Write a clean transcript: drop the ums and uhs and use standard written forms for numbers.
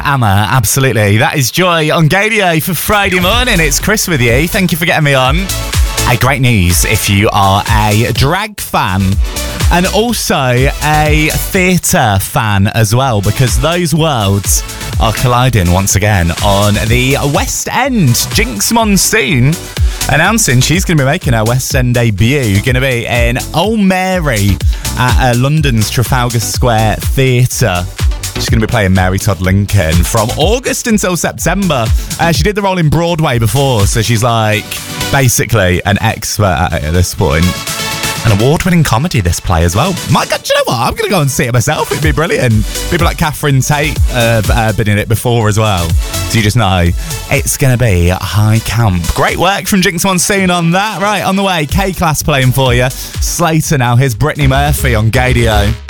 Amma, absolutely. That is Joy on Gadio for Friday morning. It's Chris with you. Thank you for getting me on. Hey, great news if you are a drag fan and also a theatre fan as well, because those worlds are colliding once again on the West End. Jinx Monsoon announcing she's going to be making her West End debut, going to be in Old Mary at London's Trafalgar Square Theatre. She's going to be playing Mary Todd Lincoln from August until September. She did the role in Broadway before, so she's like basically an expert at it at this point. An award-winning comedy, this play as well. My God, do you know what? I'm going to go and see it myself. It'd be brilliant. People like Catherine Tate have been in it before as well. So you just know it's going to be high camp. Great work from Jinx Monsoon on that. Right, on the way, K-Class playing for you. Slater now. Here's Brittany Murphy on Gadio.